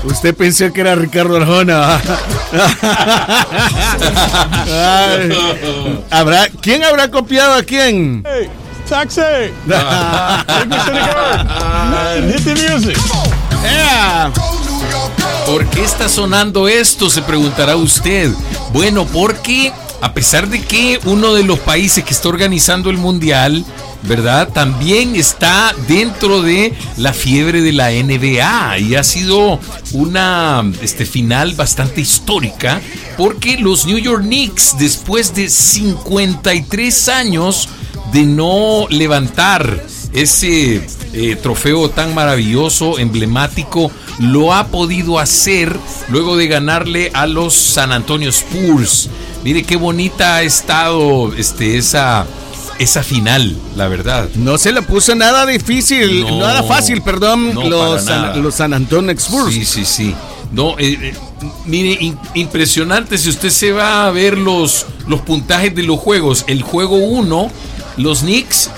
Usted pensó que era Ricardo Arjona. ¿Quién habrá copiado a quién? Hey, taxi. Take me to the garden. Hit the music. Yeah. ¿Por qué está sonando esto? Se preguntará usted. Bueno, porque a pesar de que uno de los países que está organizando el mundial, ¿verdad?, también está dentro de la fiebre de la NBA, y ha sido una final bastante histórica, porque los New York Knicks, después de 53 años de no levantar ese trofeo tan maravilloso, emblemático, lo ha podido hacer luego de ganarle a los San Antonio Spurs. Mire qué bonita ha estado esa final, la verdad. No se le puso nada difícil, nada fácil, perdón, no, los San Antonio Spurs. Sí. No, mire, impresionante. Si usted se va a ver los puntajes de los juegos, el juego 1, los Knicks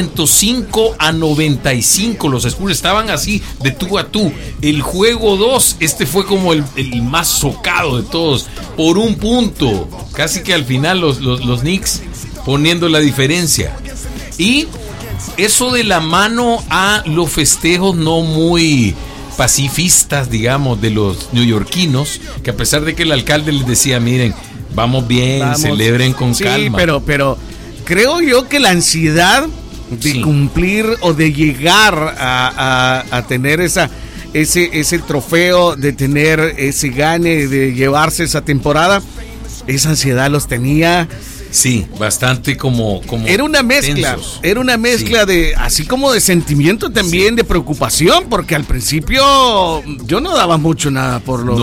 105-95, los Spurs estaban así de tú a tú. El juego 2, fue como el más socado de todos, por un punto, casi que al final los Knicks poniendo la diferencia. Y eso de la mano a los festejos no muy pacifistas, digamos, de los neoyorquinos, que a pesar de que el alcalde les decía, miren, vamos bien, celebren con calma. Pero creo yo que la ansiedad de cumplir o de llegar a tener ese trofeo, de tener ese gane, de llevarse esa temporada, esa ansiedad los tenía. Sí, bastante como era una mezcla, tensos. Era una mezcla de, así como de sentimiento también, de preocupación, porque al principio yo no daba mucho nada por los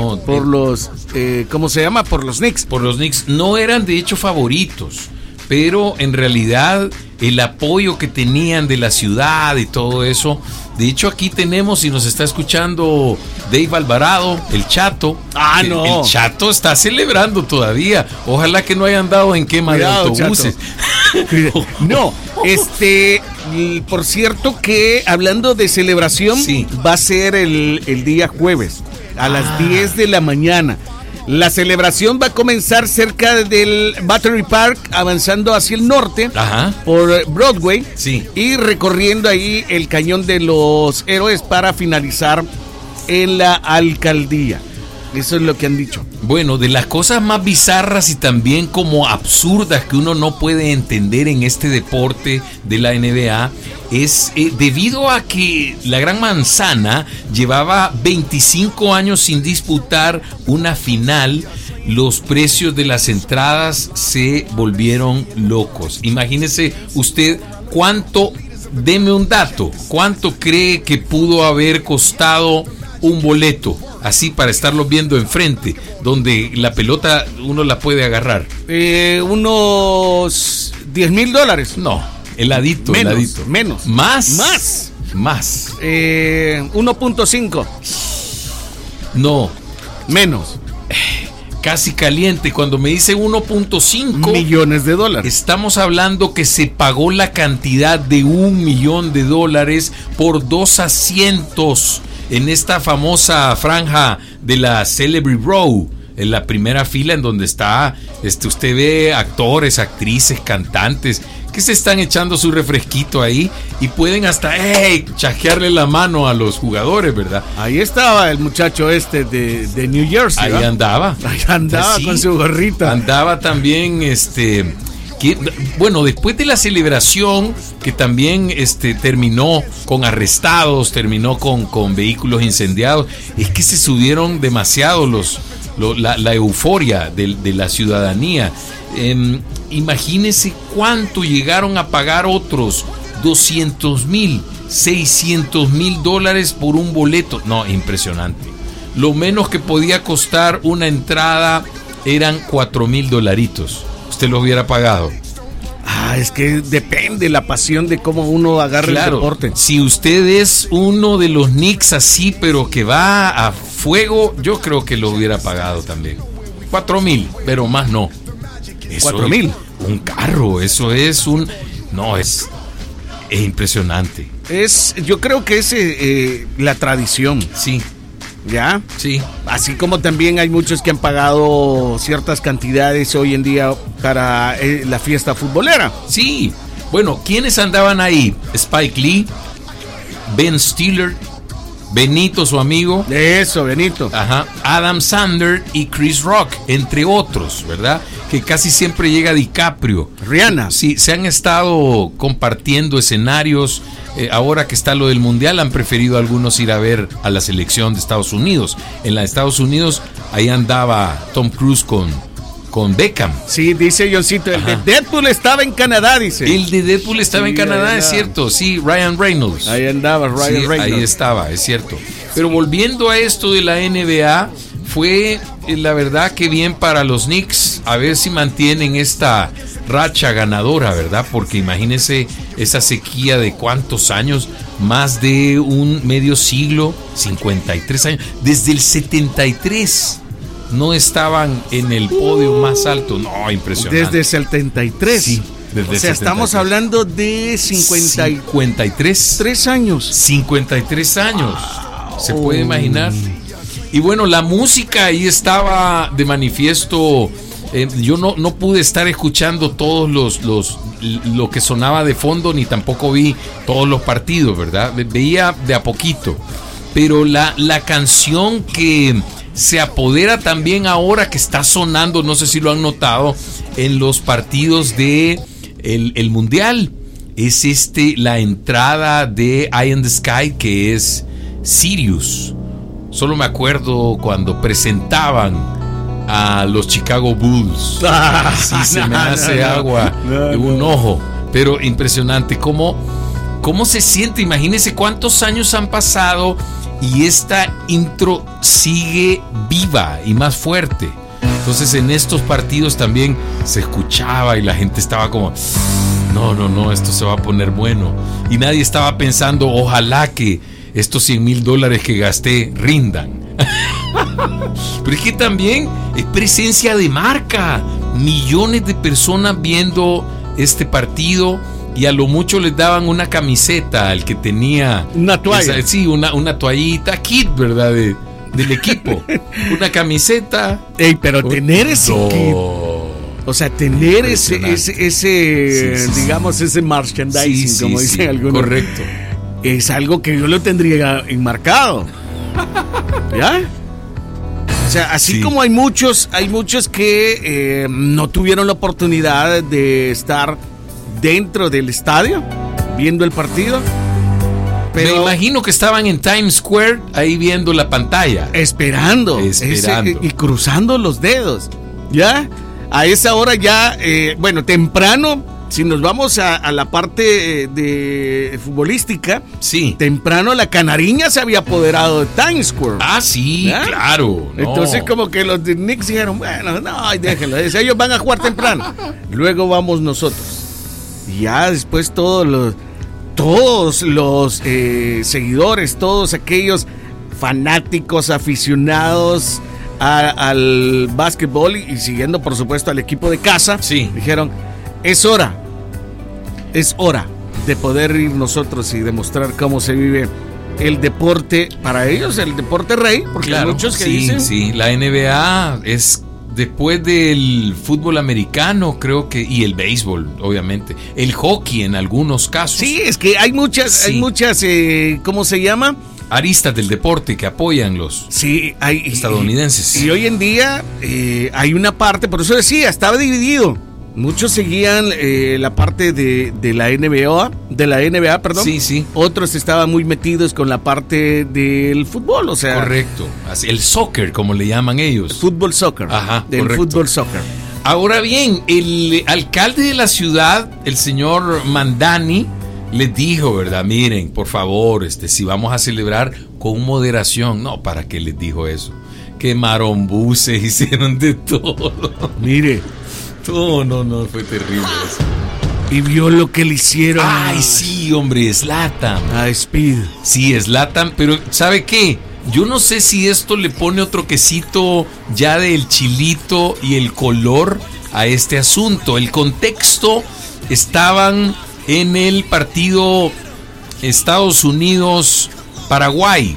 ¿cómo se llama? Por los Knicks. Por los Knicks. No eran de hecho favoritos, pero en realidad el apoyo que tenían de la ciudad y todo eso. De hecho, aquí tenemos, si nos está escuchando Dave Alvarado, el Chato. No. El Chato está celebrando todavía. Ojalá que no hayan dado en quema de autobuses. No, por cierto que hablando de celebración, va a ser el día jueves a las 10 de la mañana. La celebración va a comenzar cerca del Battery Park, avanzando hacia el norte, por Broadway, y recorriendo ahí el Cañón de los Héroes para finalizar en la alcaldía. Eso es lo que han dicho. Bueno, de las cosas más bizarras y también como absurdas que uno no puede entender en este deporte de la NBA es debido a que la Gran Manzana llevaba 25 años sin disputar una final. Los precios de las entradas se volvieron locos. Imagínese usted deme un dato, ¿cuánto cree que pudo haber costado un boleto? Así para estarlo viendo enfrente, donde la pelota uno la puede agarrar. Unos $10,000. No, heladito. Menos. Más. 1.5. No. Menos. Casi caliente. Cuando me dice 1.5 millones de dólares. Estamos hablando que se pagó la cantidad de $1 millón por 2 asientos en esta famosa franja de la Celebrity Row, en la primera fila, en donde está, usted ve actores, actrices, cantantes que se están echando su refresquito ahí y pueden hasta chasquearle la mano a los jugadores, ¿verdad? Ahí estaba el muchacho de New Jersey. Ahí andaba con su gorrita. Andaba también bueno, después de la celebración, que también terminó con arrestados, terminó con vehículos incendiados, es que se subieron demasiado la euforia de la ciudadanía. Imagínense cuánto llegaron a pagar otros, $200,000, $600,000 por un boleto. No, impresionante. Lo menos que podía costar una entrada eran $4,000. ¿Usted lo hubiera pagado? Es que depende la pasión de cómo uno agarra el deporte. Si usted es uno de los Knicks así, pero que va a fuego, yo creo que lo hubiera pagado también. $4,000, pero más no. $4,000. Un carro, eso es es impresionante. Yo creo que es la tradición. Sí. ¿Ya? Sí. Así como también hay muchos que han pagado ciertas cantidades hoy en día para la fiesta futbolera. Sí. Bueno, ¿quiénes andaban ahí? Spike Lee, Ben Stiller, Benito, su amigo. Eso, Benito. Ajá. Adam Sandler y Chris Rock, entre otros, ¿verdad? Que casi siempre llega DiCaprio. Rihanna. Sí, se han estado compartiendo escenarios. Ahora que está lo del Mundial, han preferido algunos ir a ver a la selección de Estados Unidos. En la de Estados Unidos, ahí andaba Tom Cruise con Beckham. Sí, dice Johncito, el de Deadpool estaba en Canadá, dice. El de Deadpool estaba en Canadá, es cierto. Sí, Ryan Reynolds. Ahí andaba Ryan Reynolds. Ahí estaba, es cierto. Pero volviendo a esto de la NBA, fue la verdad que bien para los Knicks, a ver si mantienen esta racha ganadora, ¿verdad? Porque imagínense esa sequía de cuántos años, más de un medio siglo, 53 años, desde el 73 no estaban en el podio más alto. No, impresionante. Desde 73. Sí, desde 73. Estamos hablando de 53 años. 53 años. ¿Se puede imaginar? Y bueno, la música ahí estaba de manifiesto. Yo no pude estar escuchando todos lo que sonaba de fondo, ni tampoco vi todos los partidos, ¿verdad? Veía de a poquito. Pero la canción que se apodera también ahora, que está sonando, no sé si lo han notado, en los partidos de el Mundial, es la entrada de Eye in the Sky, que es Sirius. Solo me acuerdo cuando presentaban a los Chicago Bulls. Sí, se me hace agua en un ojo. Pero impresionante cómo se siente. Imagínense cuántos años han pasado y esta intro sigue viva y más fuerte. Entonces en estos partidos también se escuchaba y la gente estaba como, no, esto se va a poner bueno. Y nadie estaba pensando, ojalá que estos $100,000 que gasté rindan. Pero es que también es presencia de marca. Millones de personas viendo este partido, y a lo mucho les daban una camiseta al que tenía una toalla. Una toallita kit, ¿verdad? Del equipo. Una camiseta. Pero tener ese kit, o sea, tener ese digamos, ese merchandising, como dicen algunos. Correcto. Es algo que yo lo tendría enmarcado. ¿Ya? O sea, así como hay muchos que no tuvieron la oportunidad de estar dentro del estadio viendo el partido. Pero me imagino que estaban en Times Square ahí viendo la pantalla. Esperando. Y cruzando los dedos. ¿Ya? A esa hora ya, temprano. Si nos vamos a la parte de futbolística, sí, temprano la canariña se había apoderado de Times Square. Ah, sí, ¿ya? Claro. No. Entonces como que los de Knicks dijeron, bueno, no, déjenlo, ellos van a jugar temprano. Luego vamos nosotros. Y ya después todos los seguidores, todos aquellos fanáticos, aficionados al básquetbol y siguiendo por supuesto al equipo de casa, sí, dijeron, es hora de poder ir nosotros y demostrar cómo se vive el deporte, para ellos el deporte rey, porque claro, hay muchos que dicen. Sí, la NBA es después del fútbol americano, creo que, y el béisbol, obviamente, el hockey en algunos casos. Sí, es que hay muchas, ¿cómo se llama? Aristas del deporte que apoyan los estadounidenses. Y hoy en día hay una parte, por eso decía, estaba dividido. Muchos seguían la parte de la NBA, perdón. Sí, sí. Otros estaban muy metidos con la parte del fútbol, o sea. Correcto. El soccer, como le llaman ellos. Fútbol soccer. Ajá, del correcto. Fútbol soccer. Ahora bien, el alcalde de la ciudad, el señor Mandani, les dijo, ¿verdad? Miren, por favor, si vamos a celebrar con moderación. No, ¿para qué les dijo eso? Que marombuses hicieron de todo. Mire. No, fue terrible eso. Y vio lo que le hicieron. Ay, sí, hombre, Zlatan. A Speed. Sí, Zlatan, pero ¿sabe qué? Yo no sé si esto le pone otro quesito ya del chilito y el color a este asunto. El contexto, estaban en el partido Estados Unidos-Paraguay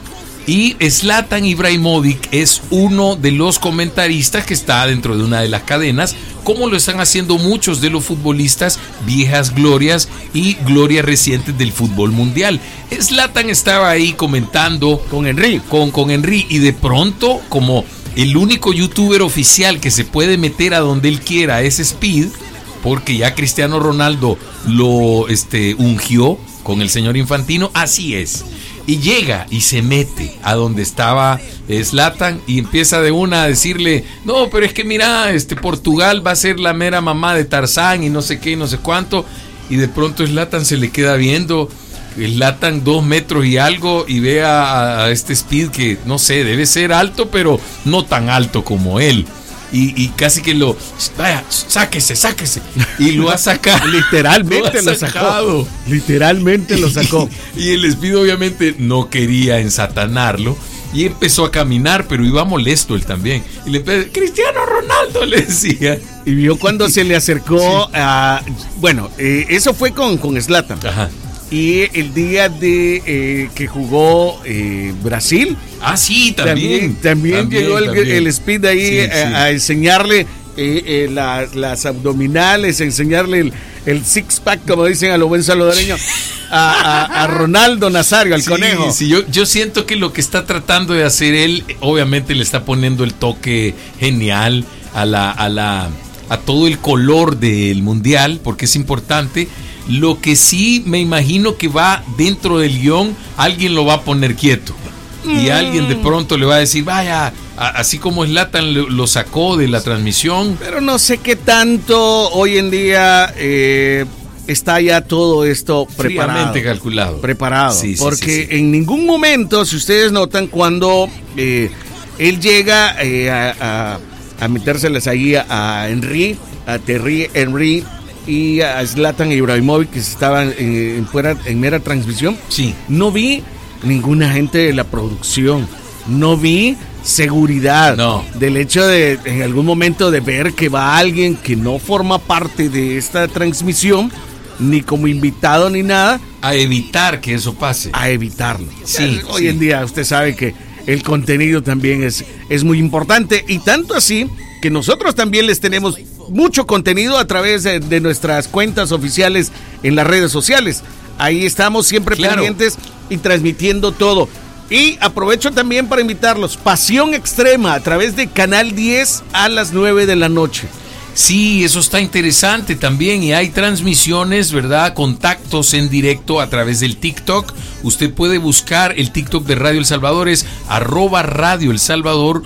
Y Zlatan Ibrahimovic es uno de los comentaristas que está dentro de una de las cadenas, como lo están haciendo muchos de los futbolistas viejas glorias y glorias recientes del fútbol mundial. Zlatan estaba ahí comentando con Henry, con Henry, y de pronto, como el único youtuber oficial que se puede meter a donde él quiera es Speed, porque ya Cristiano Ronaldo lo ungió con el señor Infantino, así es. Y llega y se mete a donde estaba Zlatan y empieza de una a decirle, no, pero es que mira, Portugal va a ser la mera mamá de Tarzán y no sé qué y no sé cuánto. Y de pronto Zlatan se le queda viendo, Zlatan 2 metros y algo, y ve a este Speed que, no sé, debe ser alto, pero no tan alto como él. Y casi que vaya, sáquese. Y lo ha sacado. Literalmente lo sacó. Literalmente lo sacó. Y el Speed obviamente no quería ensatanarlo. Y empezó a caminar, pero iba molesto él también. Y le empezó, Cristiano Ronaldo, le decía. Y vio cuando se le acercó a... Bueno, eso fue con Zlatan. Ajá. Y el día de que jugó Brasil. Ah, sí, también llegó el Speed ahí a enseñarle las abdominales, a enseñarle el six-pack, como dicen a lo buen salvadoreño, a Ronaldo Nazario, al conejo. Sí, yo siento que lo que está tratando de hacer él, obviamente le está poniendo el toque genial a todo el color del mundial, porque es importante. Lo que sí me imagino que va dentro del guión, alguien lo va a poner quieto. Y alguien de pronto le va a decir, vaya, así como Zlatan lo sacó de la transmisión. Pero no sé qué tanto hoy en día está ya todo esto preparado. Fríamente calculado. Preparado. Sí, porque en ningún momento, si ustedes notan, cuando él llega a metérseles ahí a Thierry Henry y a Zlatan Ibrahimovic, que estaban en mera transmisión, sí, no vi ninguna gente de la producción, no vi seguridad del hecho de en algún momento de ver que va alguien que no forma parte de esta transmisión, ni como invitado ni nada, a evitar que eso pase, a evitarlo. Sí, hoy en día usted sabe que el contenido también es muy importante, y tanto así que nosotros también les tenemos mucho contenido a través de nuestras cuentas oficiales en las redes sociales. Ahí estamos siempre pendientes y transmitiendo todo. Y aprovecho también para invitarlos, Pasión Extrema a través de Canal 10 a las 9 de la noche. Sí, eso está interesante también, y hay transmisiones, ¿verdad? Contactos en directo a través del TikTok. Usted puede buscar el TikTok de Radio El Salvador, es @Radio El Salvador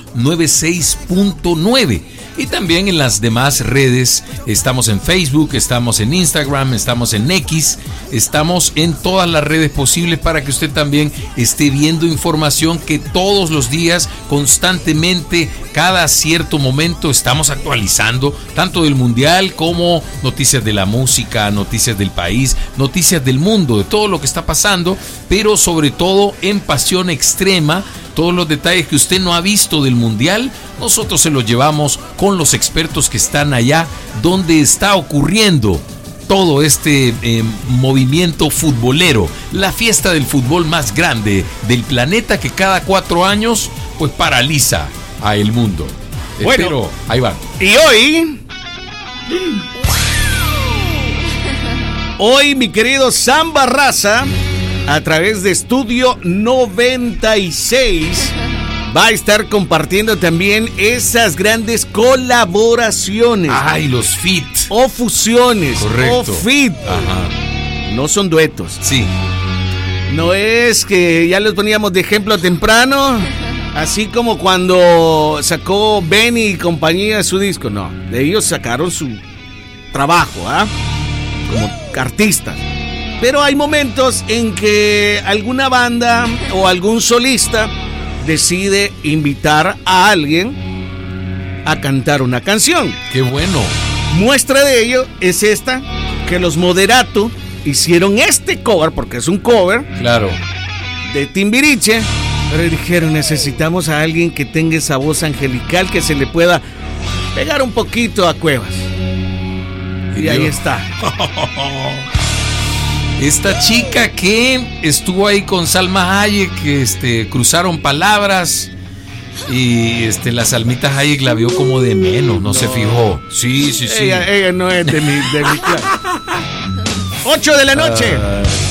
96.9. Y también en las demás redes, estamos en Facebook, estamos en Instagram, estamos en X, estamos en todas las redes posibles para que usted también esté viendo información que todos los días, constantemente, cada cierto momento estamos actualizando, tanto del mundial como noticias de la música, noticias del país, noticias del mundo, de todo lo que está pasando, pero sobre todo en Pasión Extrema. Todos los detalles que usted no ha visto del mundial, nosotros se los llevamos con los expertos que están allá donde está ocurriendo todo este movimiento futbolero, la fiesta del fútbol más grande del planeta, que cada 4 años pues paraliza a el mundo. Bueno, pero ahí va. Y hoy mi querido Sam Barraza, a través de Estudio 96, va a estar compartiendo también esas grandes colaboraciones. Ay, los feat. O fusiones. Correcto. O feat. Ajá. No son duetos. Sí. No es que ya los poníamos de ejemplo temprano, así como cuando sacó Benny y compañía su disco. No, de ellos sacaron su trabajo, como artistas. Pero hay momentos en que alguna banda o algún solista decide invitar a alguien a cantar una canción. ¡Qué bueno! Muestra de ello es esta, que los Moderato hicieron este cover, porque es un cover, claro, de Timbiriche, pero dijeron, necesitamos a alguien que tenga esa voz angelical que se le pueda pegar un poquito a Cuevas. Y ahí está. Esta chica que estuvo ahí con Salma Hayek, cruzaron palabras y la Salmita Hayek la vio como de menos, no se fijó. Sí. Ella no es de mi clase. 8 de la noche.